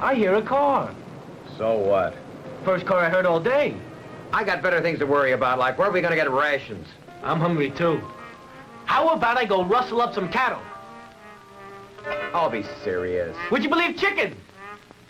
I hear a car. So what? First car I heard all day. I got better things to worry about, like where are we gonna get rations? I'm hungry, too. How about I go rustle up some cattle? I'll be serious. Would you believe chicken?